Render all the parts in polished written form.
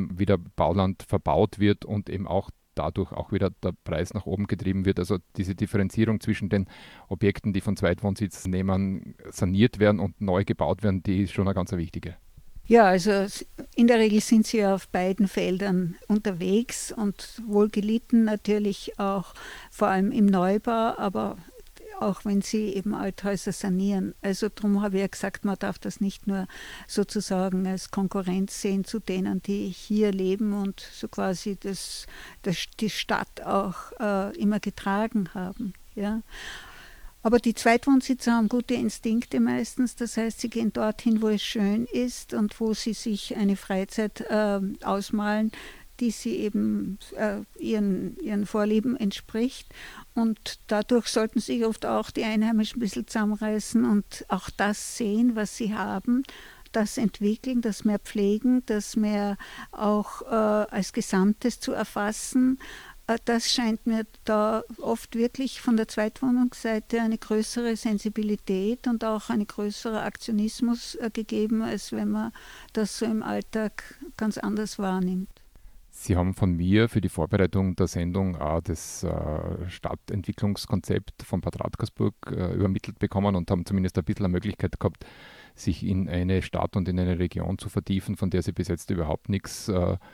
eben wieder Bauland verbaut wird und eben auch dadurch auch wieder der Preis nach oben getrieben wird. Also diese Differenzierung zwischen den Objekten, die von Zweitwohnsitznehmern saniert werden und neu gebaut werden, die ist schon eine ganz wichtige. Ja, also in der Regel sind sie ja auf beiden Feldern unterwegs und wohlgelitten natürlich auch, vor allem im Neubau, aber auch wenn sie eben Althäuser sanieren. Also darum habe ich ja gesagt, man darf das nicht nur sozusagen als Konkurrenz sehen zu denen, die hier leben und so quasi die Stadt auch immer getragen haben. Ja. Aber die Zweitwohnsitzer haben gute Instinkte meistens, das heißt, sie gehen dorthin, wo es schön ist und wo sie sich eine Freizeit ausmalen, die sie eben ihren Vorlieben entspricht. Und dadurch sollten sich oft auch die Einheimischen ein bisschen zusammenreißen und auch das sehen, was sie haben, das entwickeln, das mehr pflegen, das mehr auch als Gesamtes zu erfassen. Das scheint mir da oft wirklich von der Zweitwohnungsseite eine größere Sensibilität und auch ein größerer Aktionismus gegeben, als wenn man das so im Alltag ganz anders wahrnimmt. Sie haben von mir für die Vorbereitung der Sendung auch das Stadtentwicklungskonzept von Bad Radkersburg übermittelt bekommen und haben zumindest ein bisschen eine Möglichkeit gehabt, sich in eine Stadt und in eine Region zu vertiefen, von der Sie bis jetzt überhaupt nichts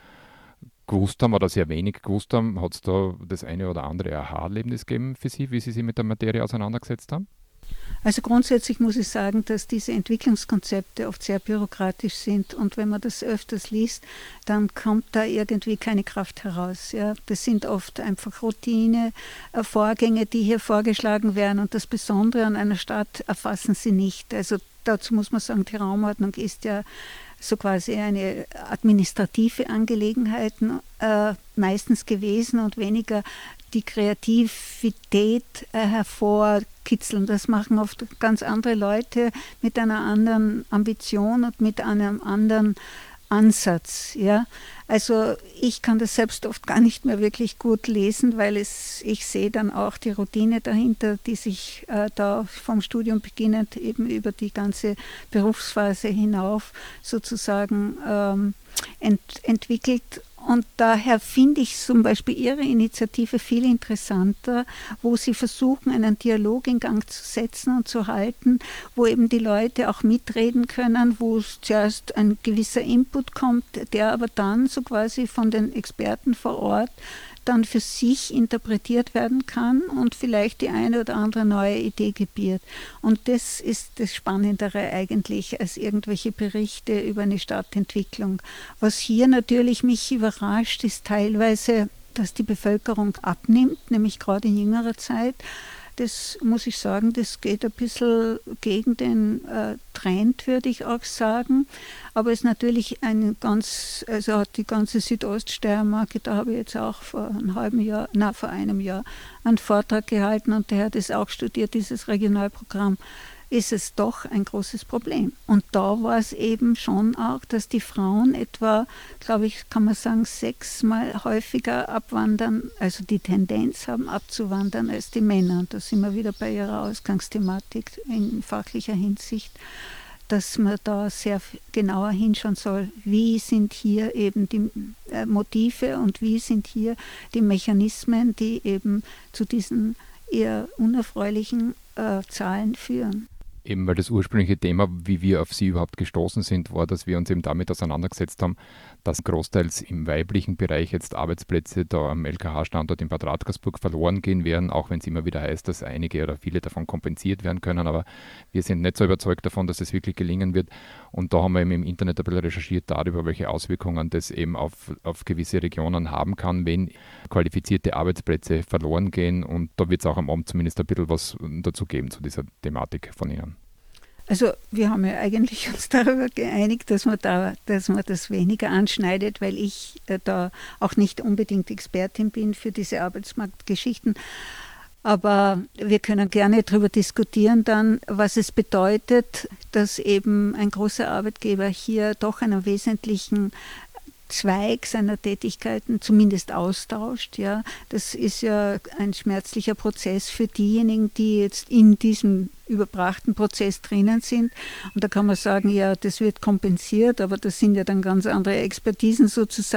gewusst haben oder sehr wenig gewusst haben. Hat es da das eine oder andere Aha-Erlebnis gegeben für Sie, wie Sie sich mit der Materie auseinandergesetzt haben? Also grundsätzlich muss ich sagen, dass diese Entwicklungskonzepte oft sehr bürokratisch sind und wenn man das öfters liest, dann kommt da irgendwie keine Kraft heraus. Ja. Das sind oft einfach Routine, Vorgänge, die hier vorgeschlagen werden und das Besondere an einer Stadt erfassen sie nicht. Also dazu muss man sagen, die Raumordnung ist ja so quasi eine administrative Angelegenheit meistens gewesen und weniger die Kreativität hervorkitzeln. Das machen oft ganz andere Leute mit einer anderen Ambition und mit einem anderen Ansatz. Ja? Also ich kann das selbst oft gar nicht mehr wirklich gut lesen, weil ich sehe dann auch die Routine dahinter, die sich da vom Studium beginnend eben über die ganze Berufsphase hinauf sozusagen entwickelt. Und daher finde ich zum Beispiel Ihre Initiative viel interessanter, wo Sie versuchen, einen Dialog in Gang zu setzen und zu halten, wo eben die Leute auch mitreden können, wo zuerst ein gewisser Input kommt, der aber dann so quasi von den Experten vor Ort dann für sich interpretiert werden kann und vielleicht die eine oder andere neue Idee gebiert. Und das ist das Spannendere eigentlich als irgendwelche Berichte über eine Stadtentwicklung. Was hier natürlich mich überrascht, ist teilweise, dass die Bevölkerung abnimmt, nämlich gerade in jüngerer Zeit. Das muss ich sagen, das geht ein bisschen gegen den Trend, würde ich auch sagen. Aber es ist natürlich also hat die ganze Südoststeiermark, da habe ich jetzt auch vor einem Jahr einen Vortrag gehalten und der hat es auch studiert, dieses Regionalprogramm, ist es doch ein großes Problem. Und da war es eben schon auch, dass die Frauen etwa, glaube ich, kann man sagen, 6-mal häufiger abwandern, also die Tendenz haben abzuwandern als die Männer. Und da sind wir wieder bei Ihrer Ausgangsthematik in fachlicher Hinsicht, dass man da sehr genauer hinschauen soll, wie sind hier eben die Motive und wie sind hier die Mechanismen, die eben zu diesen eher unerfreulichen Zahlen führen. Eben weil das ursprüngliche Thema, wie wir auf Sie überhaupt gestoßen sind, war, dass wir uns eben damit auseinandergesetzt haben, dass großteils im weiblichen Bereich jetzt Arbeitsplätze da am LKH-Standort in Bad Radkersburg verloren gehen werden, auch wenn es immer wieder heißt, dass einige oder viele davon kompensiert werden können. Aber wir sind nicht so überzeugt davon, dass es wirklich gelingen wird. Und da haben wir eben im Internet ein bisschen recherchiert darüber, welche Auswirkungen das eben auf gewisse Regionen haben kann, wenn qualifizierte Arbeitsplätze verloren gehen. Und da wird es auch am Abend zumindest ein bisschen was dazu geben zu dieser Thematik von Ihnen. Also wir haben ja eigentlich uns darüber geeinigt, dass man das weniger anschneidet, weil ich da auch nicht unbedingt Expertin bin für diese Arbeitsmarktgeschichten. Aber wir können gerne darüber diskutieren dann, was es bedeutet, dass eben ein großer Arbeitgeber hier doch einen wesentlichen Zweig seiner Tätigkeiten zumindest austauscht. Ja. Das ist ja ein schmerzlicher Prozess für diejenigen, die jetzt in diesem überbrachten Prozess drinnen sind. Und da kann man sagen, ja, das wird kompensiert, aber das sind ja dann ganz andere Expertisen sozusagen.